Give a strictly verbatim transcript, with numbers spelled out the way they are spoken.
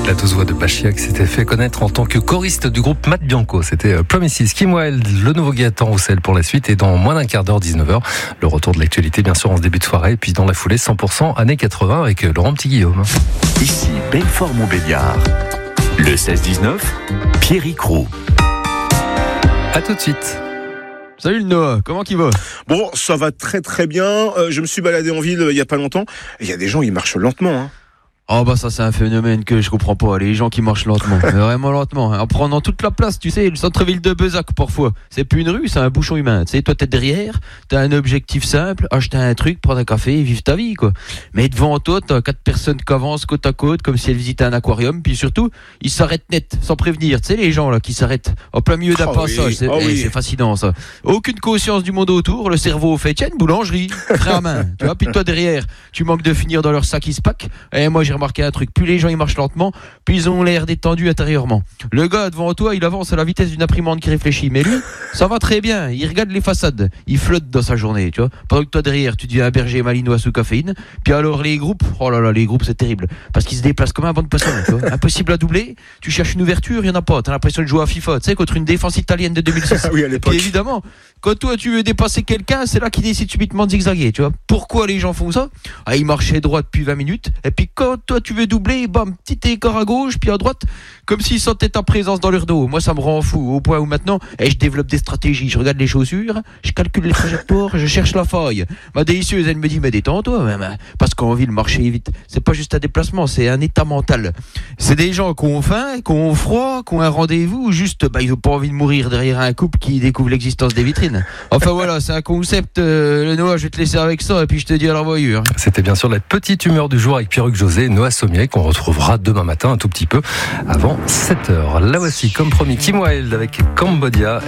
La douce voix de Pachiak s'était fait connaître en tant que choriste du groupe Matt Bianco. C'était Promises. Kim Wilde, le nouveau Gaëtan Roussel pour la suite. Et dans moins d'un quart d'heure, dix-neuf heures, le retour de l'actualité, bien sûr, en ce début de soirée. Et puis dans la foulée, cent pour cent années quatre-vingts avec Laurent Petit-Guillaume. Ici, Belfort-Montbéliard. Le seize dix-neuf, Pierrick Roux. A tout de suite. Salut le Noah, comment qu'il va ? Bon, ça va très très bien. Euh, je me suis baladé en ville euh, il y a pas longtemps. Il y a des gens, ils marchent lentement. Hein. Oh bah ça c'est un phénomène que je comprends pas, les gens qui marchent lentement, vraiment lentement, en prenant toute la place, tu sais, le centre-ville de Bezac parfois, c'est plus une rue, c'est un bouchon humain, tu sais, toi t'es derrière, t'as un objectif simple, acheter un truc, prendre un café et vivre ta vie quoi. Mais devant toi, t'as quatre personnes qui avancent côte à côte comme si elles visitaient un aquarium, puis surtout, ils s'arrêtent net, sans prévenir, tu sais les gens là qui s'arrêtent en plein milieu d'un oh passage, oui. c'est, oh eh, oui. c'est fascinant ça. Aucune conscience du monde autour, le cerveau fait tiens, une boulangerie, frère à main, tu vois, puis toi derrière, tu manques de finir dans leur sac, ils se packent, et moi j'ai remarqué un truc, plus les gens ils marchent lentement, puis ils ont l'air détendus intérieurement. Le gars devant toi, il avance à la vitesse d'une imprimante qui réfléchit, mais lui, ça va très bien, il regarde les façades, il flotte dans sa journée, tu vois. Pendant que toi derrière, tu deviens un berger malinois sous caféine, puis alors les groupes, oh là là, les groupes c'est terrible, parce qu'ils se déplacent comme un banc de poissons, tu vois. Impossible à doubler, tu cherches une ouverture, il y en a pas, t'as l'impression de jouer à FIFA, tu sais, contre une défense italienne de deux mille six. Oui, à l'époque. Et évidemment, quand toi tu veux dépasser quelqu'un, c'est là qu'il décide subitement de zigzaguer, tu vois. Pourquoi les gens font ça ? Ah, ils marchaient droit depuis vingt minutes, et puis quand toi tu veux doubler, bam, petit écart à gauche, puis à droite, comme s'ils sentaient ta présence dans leur dos. Moi, ça me rend fou, au point où maintenant, eh, je développe des stratégies. Je regarde les chaussures, je calcule les trajectoires, je cherche la faille. Ma délicieuse, elle me dit, mais détends-toi, même, parce qu'en ville, marcher vite, c'est pas juste un déplacement, c'est un état mental. C'est des gens qui ont faim, qui ont froid, qui ont un rendez-vous, ou juste, bah, ils ont pas envie de mourir derrière un couple qui découvre l'existence des vitrines. Enfin voilà, c'est un concept, euh, le Noah, je vais te laisser avec ça, et puis je te dis à la revoyure. C'était bien sûr la petite humeur du jour avec Pierrick José et Noah Sommier qu'on retrouvera demain matin un tout petit peu avant sept heures. Là voici, comme promis, Kim Wilde avec Cambodia.